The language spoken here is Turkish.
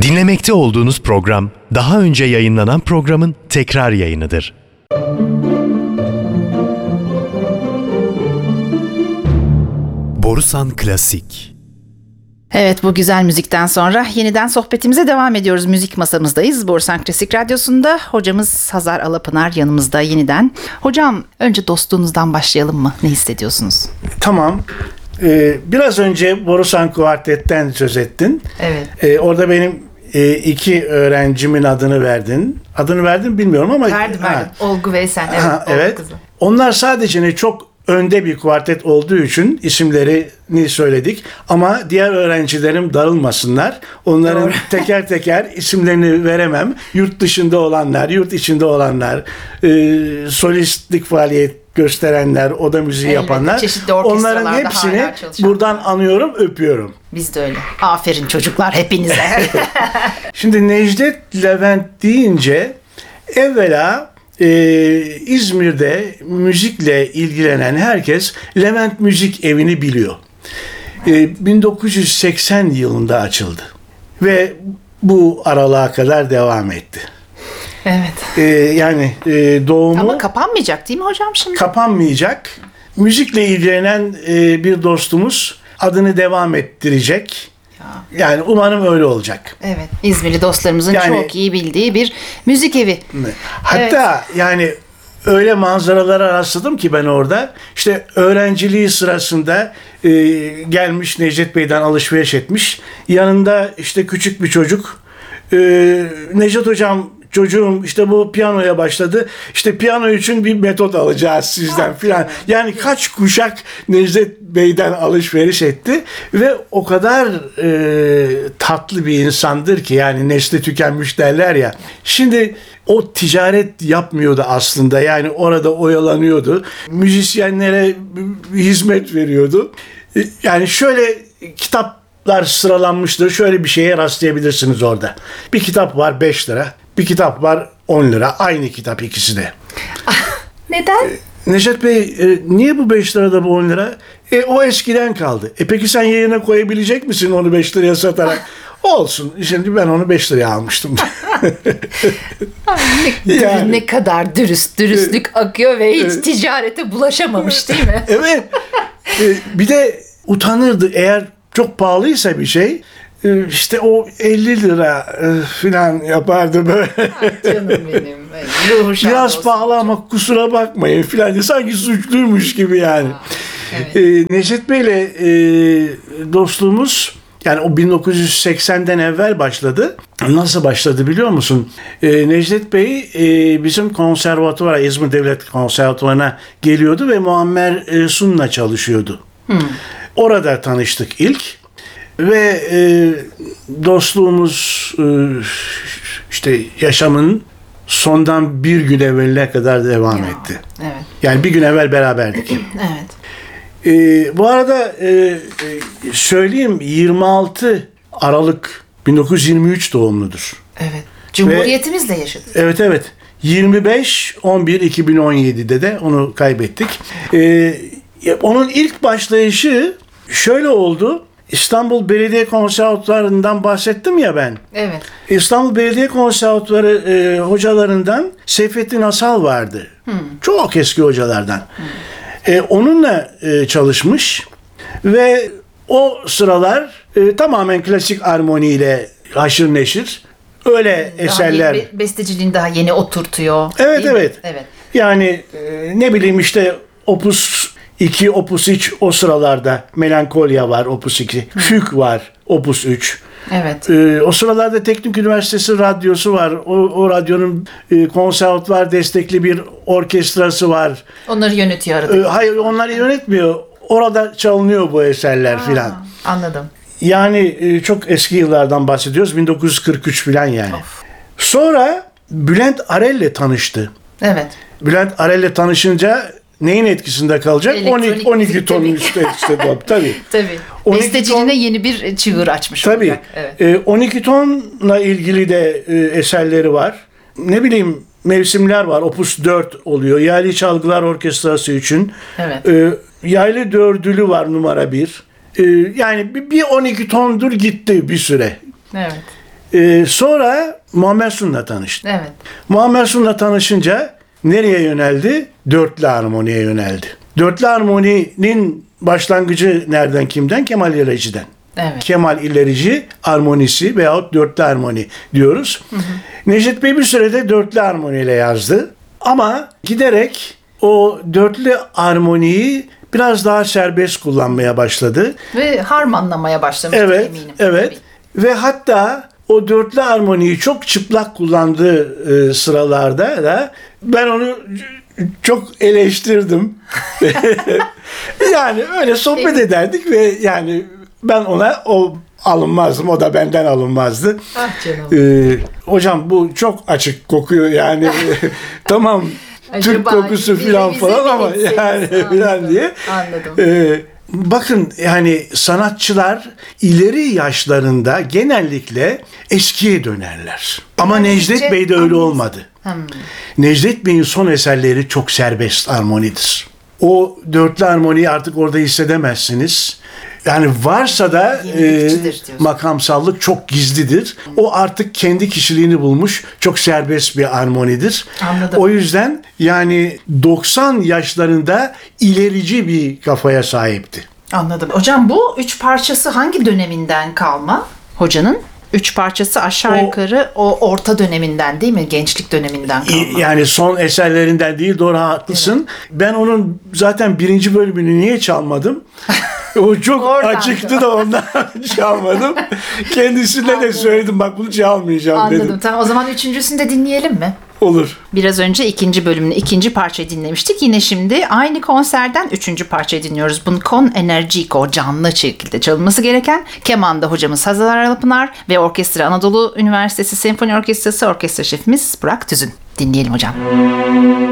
Dinlemekte olduğunuz program, daha önce yayınlanan programın tekrar yayınıdır. Borusan Klasik. Evet, bu güzel müzikten sonra yeniden sohbetimize devam ediyoruz. Müzik masamızdayız. Borusan Klasik Radyosu'nda hocamız Hazar Alapınar yanımızda yeniden. Hocam, önce dostluğunuzdan başlayalım mı? Ne hissediyorsunuz? Tamam. Biraz önce Borusan Kuartet'ten söz ettin. Evet. Orada benim iki öğrencimin adını verdin. Adını verdin bilmiyorum ama. Verdim. Olgu ve Esen. Evet. Evet. Kızı. Onlar sadece çok önde bir kuartet olduğu için isimlerini söyledik. Ama diğer öğrencilerim darılmasınlar. Onların Doğru. teker teker isimlerini veremem. Yurt dışında olanlar, yurt içinde olanlar, solistlik faaliyet gösterenler, oda müziği Elbette, yapanlar. çeşitli orkestralarda Onların hepsini hala çalışan. buradan anıyorum, öpüyorum. Biz de öyle. Aferin çocuklar hepinize. Şimdi Necdet Levent deyince evvela İzmir'de müzikle ilgilenen herkes Levent Müzik Evi'ni biliyor. 1980 yılında açıldı ve bu aralığa kadar devam etti. Evet. Yani doğumu Ama kapanmayacak değil mi hocam şimdi? kapanmayacak. Müzikle ilgilenen bir dostumuz adını devam ettirecek. Yani umarım öyle olacak. Evet. İzmirli dostlarımızın Yani- çok iyi bildiği bir müzik evi. Hatta yani öyle manzaralara rastladım ki ben orada. İşte öğrenciliği sırasında gelmiş Necdet Bey'den alışveriş etmiş. Yanında işte küçük bir çocuk. Necdet hocam, çocuğum işte bu piyanoya başladı. İşte piyano için bir metot alacağız sizden filan. Yani kaç kuşak Necdet Bey'den alışveriş etti ve o kadar tatlı bir insandır ki, yani nesli tükenmiş derler ya. Şimdi o ticaret yapmıyordu aslında. Yani orada oyalanıyordu. Müzisyenlere hizmet veriyordu. Yani şöyle kitaplar sıralanmıştır. Şöyle bir şeye rastlayabilirsiniz orada. Bir kitap var 5 lira. Bir kitap var 10 lira. Aynı kitap ikisi de. Neden? Necdet Bey, niye bu 5 lirada bu 10 lira? O eskiden kaldı. Peki sen yerine koyabilecek misin onu 5 liraya satarak? Olsun. Şimdi ben onu 5 liraya almıştım. Yani. Ne kadar dürüstlük akıyor ve hiç ticarete bulaşamamış değil mi? Evet. Bir de utanırdı eğer çok pahalıysa bir şey. İşte o 50 lira falan yapardı böyle. Canım benim. Ruhu şad Biraz olsun. pahalı ama kusura bakmayın falan diye, sanki suçluymuş gibi yani. Evet. Necdet Bey'le dostluğumuz yani o 1980'den evvel başladı. Nasıl başladı biliyor musun? Necdet Bey bizim konservatuvara, İzmir Devlet Konservatuvarı'na geliyordu ve Muammer Sun'la çalışıyordu. Orada tanıştık ilk. Ve dostluğumuz işte yaşamın sondan bir gün evveline kadar devam etti. Evet. Yani bir gün evvel beraberdik. Evet. Bu arada söyleyeyim, 26 Aralık 1923 doğumludur. Evet. Cumhuriyetimizle yaşadık. Evet. 25-11-2017'de de onu kaybettik. Onun ilk başlayışı şöyle oldu. İstanbul Belediye Konservatuvarı'ndan bahsettim ya ben. Evet. İstanbul Belediye Konservatuvarı hocalarından Seyfettin Asal vardı. Çok eski hocalardan. Onunla çalışmış ve o sıralar tamamen klasik armoniyle haşır neşir öyle eserler. Besteciliğini daha yeni oturtuyor. Evet, değil mi? evet. Evet. Yani ne bileyim işte Opus 2, Opus 3 o sıralarda, Melankolya var Opus 2, Füg var Opus 3. Evet. O sıralarda Teknik Üniversitesi radyosu var. O radyonun konservatuvar destekli bir orkestrası var. Onları yönetiyor arada. Hayır, onlar yönetmiyor. Orada çalınıyor bu eserler filan. Anladım. Yani çok eski yıllardan bahsediyoruz. 1943 filan yani. Sonra Bülent Arel'le tanıştı. Evet. Bülent Arel'le tanışınca neyin etkisinde kalacak? Elektronik 12 müzik tonun tabii. işte tabii. Tabii. 12 Besteciliğine yeni bir çığır açmış Tabii. olacak. Evet. 12 tonla ilgili de eserleri var. Ne bileyim, mevsimler var. Opus 4 oluyor. Yaylı Çalgılar Orkestrası için. Evet. Yaylı dördülü var numara 1. Yani bir 12 tondur gitti bir süre. Evet. Sonra Muammer Sun'la tanıştı. Evet. Muammer Sun'la tanışınca nereye yöneldi? Dörtlü armoniye yöneldi. Dörtlü armoninin başlangıcı nereden, kimden? Kemal İlerici'den. Evet. Kemal İlerici armonisi veyahut dörtlü armoni diyoruz. Necdet Bey bir sürede dörtlü armoniyle yazdı. Ama giderek o dörtlü armoniyi biraz daha serbest kullanmaya başladı. Ve harmanlamaya başlamış Evet, eminim. evet. Ve hatta o dörtlü armoniyi çok çıplak kullandığı sıralarda da ben onu çok eleştirdim. Yani öyle sohbet ederdik ve yani ben ona alınmazdım, o da benden alınmazdı. Ah canım. Hocam bu çok açık kokuyor yani. Tamam. Türk Acaba kokusu filan bize falan mi ama etseniz? yani Anladım, filan diye. anladım. Bakın yani sanatçılar ileri yaşlarında genellikle eskiye dönerler. Ama Necdet Bey'de öyle olmadı. Necdet Bey'in son eserleri çok serbest armonidir. O dörtlü armoniyi artık orada hissedemezsiniz. Yani varsa da Yenilikçidir diyorsun. makamsallık çok gizlidir. O artık kendi kişiliğini bulmuş çok serbest bir armonidir. Anladım. O yüzden yani 90 yaşlarında ilerici bir kafaya sahipti. Anladım. Hocam bu 3 parçası hangi döneminden kalma hocanın? 3 parçası aşağı yukarı o orta döneminden değil mi? Gençlik döneminden kalma. Yani son eserlerinden değil, doğru, haklısın. Ben onun zaten 1. bölümünü niye çalmadım? O çok Oradan açıktı da ondan çalmadım. Kendisine de söyledim, bak bunu çalmayacağım Anladım. dedim. Tamam, o zaman üçüncüsünü de dinleyelim mi? Olur. Biraz önce 2. bölümünü, 2. parçayı dinlemiştik. Yine şimdi aynı konserden 3. parçayı dinliyoruz. Bunun Con Energico, canlı şekilde çalınması gereken. Kemanda hocamız Hazar Alapınar ve orkestra Anadolu Üniversitesi Senfoni Orkestrası orkestra şefimiz Burak Tüzün. Dinleyelim hocam.